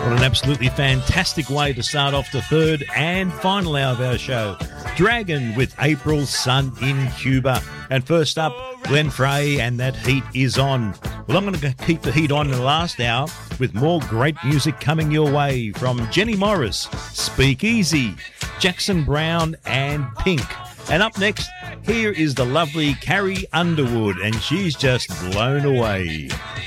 What an absolutely fantastic way to start off the third and final hour of our show. Dragon with April's Sun in Cuba. And first up, Glenn Frey and That Heat Is On. Well, I'm going to keep the heat on in the last hour with more great music coming your way from Jenny Morris, Speak Easy, Jackson Browne and Pink. And up next, here is the lovely Carrie Underwood, and she's just blown away.